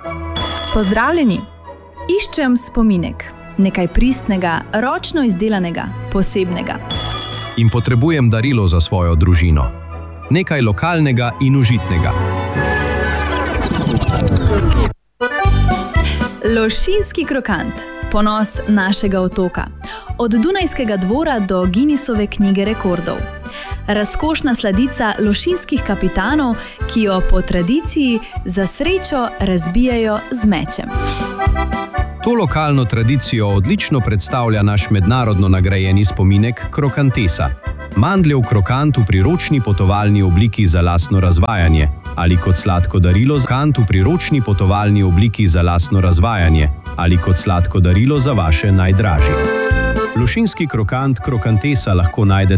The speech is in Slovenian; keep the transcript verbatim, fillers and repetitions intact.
Pozdravljeni! Iščem spominek, nekaj pristnega, ročno izdelanega, posebnega. In potrebujem darilo za svojo družino. Nekaj lokalnega in užitnega. Lošinjski krokant, ponos našega otoka. Od Dunajskega dvora do Guinnessove knjige rekordov. Razkošna sladica lošinjskih kapitanov, ki jo po tradiciji za srečo razbijajo z mečem. To lokalno tradicijo odlično predstavlja naš mednarodno nagrajeni spominek krokantesa. Mandljev krokant v priročni potovalni obliki za lastno razvajanje ali kot sladko darilo za kant v priročni potovalni obliki za lastno razvajanje ali kot sladko darilo za vaše najdražje. Lošinjski krokant krokantesa lahko najdete